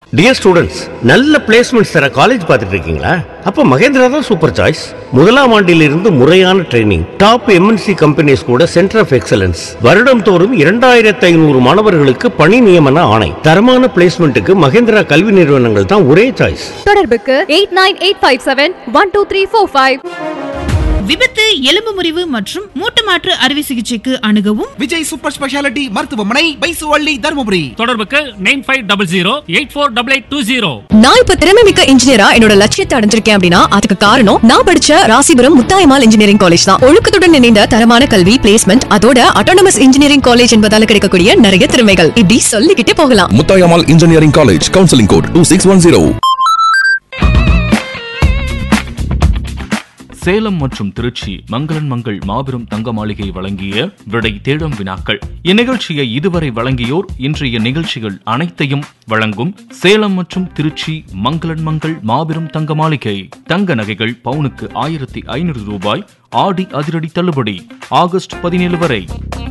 Dear students, நல்ல placements தர college பார்த்துட்டு இருக்கீங்களா? அப்ப மகேந்திரா தான் சூப்பர் சாய்ஸ். முதலாம் ஆண்டிலிருந்து முறையான ட்ரைனிங், டாப் எம்என்சி கம்பெனிஸ் கூட சென்டர் ஆஃப் எக்ஸலன்ஸ், வருடம் தோறும் 2500 மாணவர்களுக்கு பணி நியமன ஆணை. தரமான பிளேஸ்மெண்ட்டுக்கு மகேந்திரா கல்வி நிறுவனங்கள் தான் ஒரே சாய்ஸ். தொடர்புக்கு 8985712345. விபத்து, எலும்பு முறிவு மற்றும் மூட்டு மாற்று அறுவை சிகிச்சைக்கு அணுகவும் விஜய் சூப்பர் ஸ்பெஷாலிட்டி மருத்துவமனை, பைசுவள்ளி, தருமபுரி. தொடர்புக்கு 9500848820. நான் இப்ப திறமைமிக்க இன்ஜினியரா என்னோட லட்சியத்தை அடைஞ்சிருக்கேன் அப்படின்னா அதுக்கு காரணம் நான் படிச்ச ராசிபுரம் முத்தாயம்மாள் இன்ஜினியரிங் காலேஜ் தான். ஒழுக்கத்துடன் இணைந்த தரமான கல்வி, பிளேஸ்மெண்ட், அதோட அட்டானமஸ் இன்ஜினியரிங் காலேஜ் என்பதால கிடைக்கக்கூடிய நிறைய திறமைகள் இப்படி சொல்லிக்கிட்டே போகலாம். Muthayammal engineering college, counselling code 2610. Salem மற்றும் திருச்சி மங்களன் மங்கள் மாபெரும் தங்க மாளிகை வழங்கிய விடை தேடும் வினாக்கள். இந்நிகழ்ச்சியை இதுவரை வழங்கியோர் இன்றைய நிகழ்ச்சிகள் அனைத்தையும் வழங்கும் சேலம் மற்றும் திருச்சி மங்களன் மங்கள் மாபெரும் தங்க மாளிகை. தங்க நகைகள் பவுனுக்கு 1500 ரூபாய் ஆடி அதிரடி தள்ளுபடி ஆகஸ்ட் 17 வரை.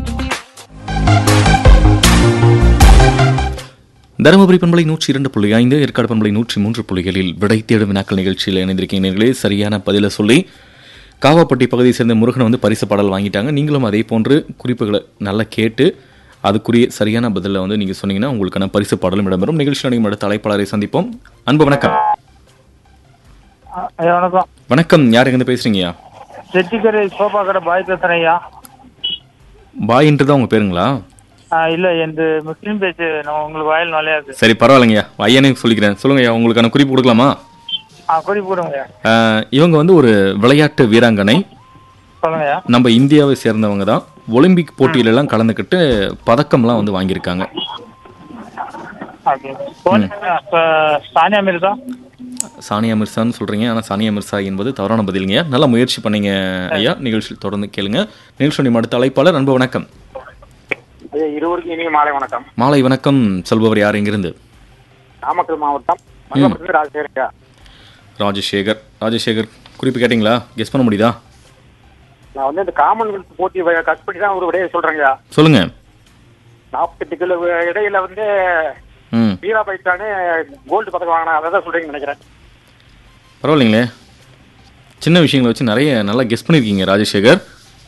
தருமபுரி பண்பலை 102.5, ஏற்காடு பண்பலை 103.7 விடை தேடும் வினாக்கள் நிகழ்ச்சியில் இணைந்திருக்கீங்களே. சரியான பதிலை சொல்லி காவாப்பட்டி பகுதியை சேர்ந்த முருகன் வந்து பரிசு பாடல் வாங்கிட்டாங்க. நீங்களும் அதே போன்று குறிப்புகளை நல்லா கேட்டு அதுக்குரிய சரியான பதிலை வந்து நீங்கள் சொன்னீங்கன்னா உங்களுக்கான பரிசு பாடலும் இடம்பெறும். நிகழ்ச்சியில் நீங்கள் அடுத்த அழைப்பாளரை சந்திப்போம். அன்பு வணக்கம். வணக்கம். வணக்கம், யார் எங்க பேசுறீங்கய்யா? செட்டிக்கரை சோபா கடை பாய் பேசுறேன் ஐயா. பாயின்ட்டு தான் உங்க பேருங்களா? இல்ல, எந்த முஸ்லீம் பேச்சு உங்களுக்கு வாயில் நுழையாது. சரி, பரவாயில்லைங்கய்யா, ஐயனே சொல்லிக்கிறேன். சொல்லுங்க ஐயா, உங்களுக்கான குறிப்பு கொடுக்கலாமா? குறிப்பு கொடுங்க. இவங்க வந்து ஒரு விளையாட்டு வீராங்கனை. சொல்லுங்க. நம்ம இந்தியாவை சேர்ந்தவங்க தான். ஒலிம்பிக் போட்டியில எல்லாம் கலந்துக்கிட்டு பதக்கம்லாம் வந்து வாங்கியிருக்காங்க. சானியா மிர்சா. சானியா மிர்சான்னு சொல்றீங்க, ஆனா சானியா மிர்சா என்பது தவறான பதிலுங்க. நல்லா முயற்சி பண்ணீங்க ஐயா. நிகழ்ச்சியில் தொடர்ந்து கேளுங்க. நிகழ்ச்சி அடுத்த அழைப்பாளர். அன்பு வணக்கம். இருவருக்கும் இனிய மாலை வணக்கம். மாலை வணக்கம். சொல்பவர் யார், எங்கிருந்து? நாமக்கல் மாவட்டம் ராஜசேகர். ராஜசேகர். ராஜசேகர், குறிப்பு கேட்டீங்களா? கெஸ் பண்ண முடியுதா? நான் வந்து இந்த காமன்வெல்த் போட்டி கட் பண்ணி தான் ஒரு விடையை சொல்றேங்க. சொல்லுங்க. 48 கிலோ இடையில வந்து மீராபாய் தானே கோல்டு பதக்கம் வாங்கினா, அதான் சொல்றீங்கன்னு நினைக்கிறேன். பரவாயில்லைங்களே, சின்ன விஷயங்களை வச்சு நிறைய நல்லா கெஸ் பண்ணியிருக்கீங்க ராஜசேகர்.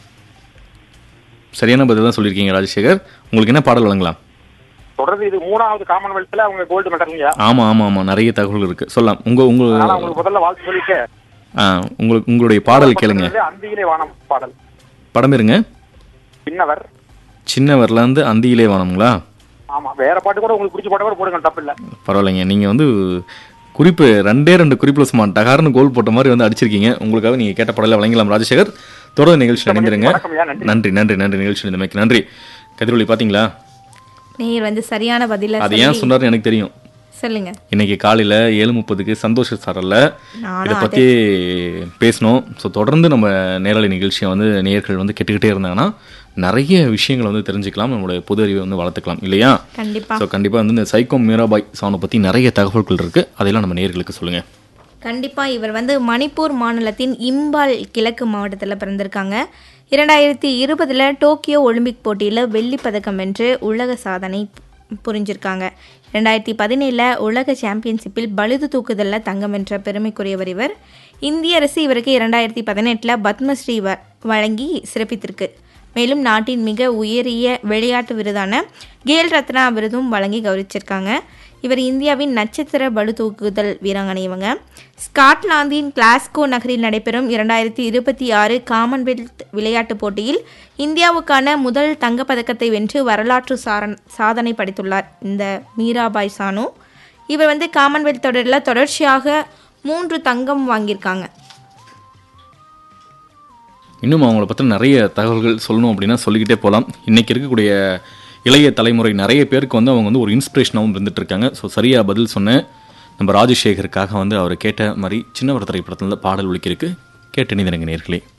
சரியான பதில் தான் சொல்லியிருக்கீங்க ராஜசேகர். உங்களுக்கு என்ன பாடல் வழங்கலாம்? தொடர்ந்து இது 3வது காமன்வெல்த்ல அவங்க கோல்டு மெடல். ஆமா ஆமா ஆமா, நிறைய தகவல்கள் இருக்கு, சொல்லலாம். உங்களுக்கு முதல்ல வாழ்த்து சொல்லிட்டு உங்களுடைய பாடல் கேளுங்க. அந்தியிலே வானம் பாடல். படம் இருங்க. சின்னவர். சின்னவர்ல இருந்து அந்தியிலே வானம்ங்களா? ஆமா, வேற பாட்டு கூட உங்களுக்கு பிடிச்ச பாட்டு கூட போடுங்க, தப்பு இல்ல. பரவாயில்லைங்க, நீங்க வந்து குறிப்பு 2 குறிப்புல சும்மா டகார்னு கோல் போட்ட மாதிரி வந்து அடிச்சிருக்கீங்க. உங்களுக்காக நீங்க கேட்ட பாடலை வழங்கலாம் ராஜசேகர். தொடர்ந்து நிகழ்ச்சி அடைந்திருங்க. நன்றி நன்றி நன்றி. நிகழ்ச்சி அடைந்தமைக்கு நன்றி. கதிரொலி, பாத்தீங்களா? நீர் வந்து சரியான பதில அது ஏன் சொன்னார்னு எனக்கு தெரியும். சொல்லுங்க. இன்னைக்கு காலையில 7:30க்கு சந்தோஷ சாரல்ல இதை பத்தி பேசணும். ஸோ தொடர்ந்து நம்ம நேரலை நிகழ்ச்சியை வந்து நேயர்கள் வந்து கேட்டுக்கிட்டே இருந்தாங்கன்னா நிறைய விஷயங்களை வந்து தெரிஞ்சுக்கலாம், நம்மளுடைய பொது அறிவை வந்து வளர்த்துக்கலாம் இல்லையா? கண்டிப்பா. ஸோ கண்டிப்பா வந்து இந்த சைக்கோ மீராபாய் சானை பத்தி நிறைய தகவல்கள் இருக்கு, அதெல்லாம் நம்ம நேயர்களுக்கு சொல்லுங்க. கண்டிப்பா. இவர் வந்து மணிப்பூர் மாநிலத்தின் இம்பால் கிழக்கு மாவட்டத்தில் பிறந்திருக்காங்க. 2020 டோக்கியோ ஒலிம்பிக் போட்டியில் வெள்ளி பதக்கம் வென்று உலக சாதனை புரிஞ்சிருக்காங்க. 2017 உலக சாம்பியன்ஷிப்பில் பளுது தூக்குதலில் தங்கம் வென்ற பெருமைக்குரியவர் இவர். இந்திய அரசு இவருக்கு 2018 பத்மஸ்ரீ வழங்கி சிறப்பித்திருக்கு. மேலும் நாட்டின் மிக உயரிய விளையாட்டு விருதான கேல் ரத்னா விருதும் வழங்கி கௌரவிச்சிருக்காங்க. இவர் இந்தியாவின் நட்சத்திர பளு தூக்குதல் வீராங்கனை. இவங்க ஸ்காட்லாந்தின் கிளாஸ்கோ நகரில் நடைபெறும் 2026 காமன்வெல்த் விளையாட்டுப் போட்டியில் இந்தியாவுக்கான முதல் தங்கப்பதக்கத்தை வென்று வரலாற்று சாதனை படைத்துள்ளார் இந்த மீராபாய் சானு. இவர் வந்து காமன்வெல்த் தொடரில் தொடர்ச்சியாக 3 தங்கம் வாங்கியிருக்காங்க. இன்னும் அவங்கள பற்றி நிறைய தகவல்கள் சொல்லணும் அப்படின்னா சொல்லிக்கிட்டே போகலாம். இன்றைக்கி இருக்கக்கூடிய இளைய தலைமுறை நிறைய பேருக்கு வந்து அவங்க வந்து ஒரு இன்ஸ்பிரேஷனாகவும் இருந்துட்டு இருக்காங்க. ஸோ சரியாக பதில் சொன்னேன் நம்ம ராஜசேகருக்காக வந்து அவர் கேட்ட மாதிரி சின்னவர் திரைப்படத்தில் பாடல் ஒலிக்கிருக்கு. கேட்டு நினைங்க நேயர்களே.